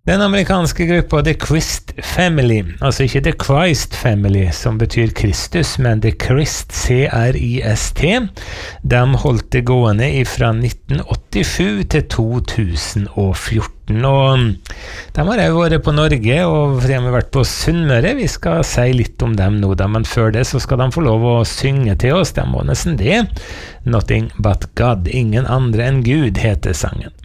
Den amerikanske gruppa The Christ Family, altså ikke The Christ Family, som betyr Kristus, men The Christ, C-R-I-S-T, de holdt det gående fra 1987 til 2014, og de har jo vært på Norge, og de har vært på Sunnmøre. Vi skal si litt om dem nå, da, men før det så skal de få lov å synge til oss, de må nesten det. Nothing but God, ingen andre enn Gud, heter sangen.